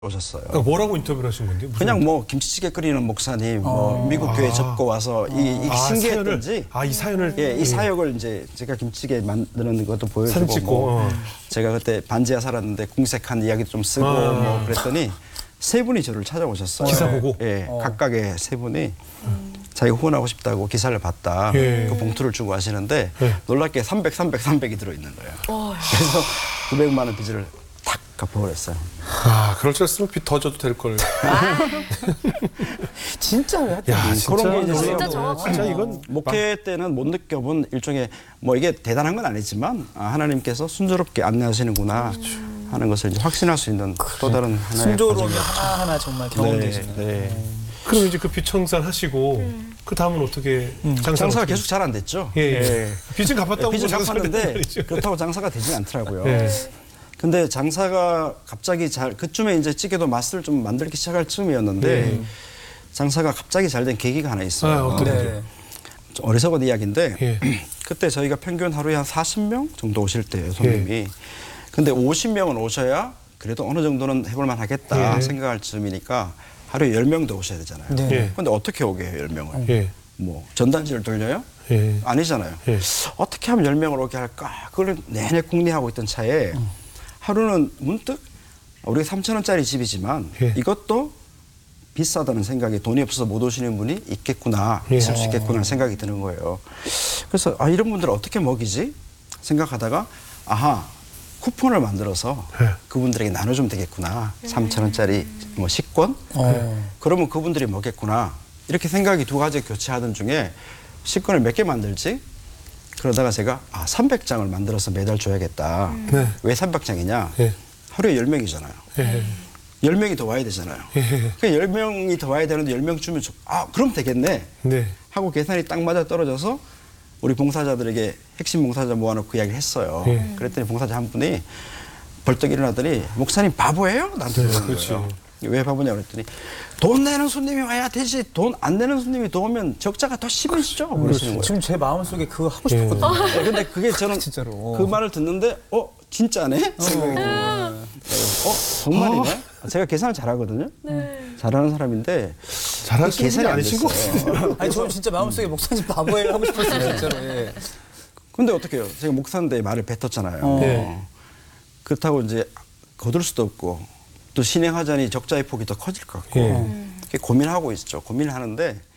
오셨어요. 그러니까 뭐라고 인터뷰를 하신 건데? 그냥 뭐 김치찌개 끓이는 목사님, 뭐 미국 교회 접고 와서 이 신기했던지. 이 사연을. 예, 이 사역을 이제 제가 김치찌개 만드는 것도 보여주고. 사진 찍고. 뭐 제가 그때 반지하 살았는데 궁색한 이야기 좀 쓰고 뭐 그랬더니 세 분이 저를 찾아오셨어요. 기사 보고. 예, 각각의 세 분이 자기가 후원하고 싶다고 기사를 봤다. 예. 그 봉투를 주고 하시는데 예. 놀랍게 300이 들어있는 거예요. 그래서 900만 원 빚을 탁 갚아버렸어요. 그럴 줄 알았으면 빚 더 줘도 될 걸. 진짜 왜 하여튼 야, 그런 게 이제 진짜 정확하네. 진짜 이건 목회 때는 못 느껴본 일종의 뭐 이게 대단한 건 아니지만 하나님께서 순조롭게 안내하시는구나 하는 것을 이제 확신할 수 있는 또 다른 하나의 순조로움이 과정이었죠. 하나하나 정말 경험되시는. 네. 그럼 이제 그 빚 청산 하시고 그 다음은 어떻게 장사가 계속 잘 안 됐죠. 예. 빚은 갚았다고 빚을 장사가 갚았는데 됐단 말이죠. 그렇다고 장사가 되지 않더라고요. 예. 근데 장사가 갑자기 그쯤에 이제 찌개도 맛을 좀 만들기 시작할 즈음이었는데 장사가 갑자기 잘 된 계기가 하나 있어요. 어떤 거죠? 네. 좀 어리석은 이야기인데 예. 그때 저희가 평균 하루에 한 40명 정도 오실 때예요, 손님이. 근데 50명은 오셔야 그래도 어느 정도는 해볼만 하겠다 예. 생각할 즈음이니까 하루에 10명 더 오셔야 되잖아요. 네. 예. 근데 어떻게 오게 해요, 10명을? 예. 뭐 전단지를 돌려요? 예. 아니잖아요. 예. 어떻게 하면 10명을 오게 할까? 그걸 내내 궁리하고 있던 차에 하루는 문득 우리가 3,000원짜리 집이지만 예. 이것도 비싸다는 생각에 돈이 없어서 못 오시는 분이 있겠구나, 예. 있을 수 있겠구나 하는 생각이 드는 거예요. 그래서 이런 분들을 어떻게 먹이지? 생각하다가 쿠폰을 만들어서 예. 그분들에게 나눠주면 되겠구나. 3,000원짜리 뭐 식권? 그러면 그분들이 먹겠구나. 이렇게 생각이 두 가지 교체하던 중에 식권을 몇 개 만들지? 그러다가 제가 300장을 만들어서 매달 줘야겠다. 네. 왜 300장이냐? 예. 하루에 10명이잖아요. 예. 10명이 더 와야 되잖아요. 예. 그 10명이 더 와야 되는데 10명 주면 그럼 되겠네. 네. 하고 계산이 딱 맞아 떨어져서 우리 봉사자들에게 핵심 봉사자 모아놓고 그 이야기를 했어요. 예. 그랬더니 봉사자 한 분이 벌떡 일어나더니 목사님 바보예요? 나한테 그러는 그렇지. 거예요. 왜 바보냐고 그랬더니 돈 내는 손님이 와야 되지 돈 안 내는 손님이 더 오면 적자가 더 심해지죠. 그러시는 거예요. 지금 제 마음속에 그거 하고 싶었거든요. 네, 근데 그게 저는 진짜로. 그 말을 듣는데 진짜네? 정말이네? 제가 계산을 잘하거든요. 잘하는 사람인데 잘하시는 분이 계산이 안 아니신 것 됐어요. 같은데요. 아니 저는 진짜 마음속에 목사님 바보예요 하고 싶었어요 진짜로. 예. 근데 어떻게 해요? 제가 목사인데 말을 뱉었잖아요. 네. 그렇다고 이제 거둘 수도 없고 또 신행하자니 적자의 폭이 더 커질 것 같고 예. 이렇게 고민하고 있죠. 고민을 하는데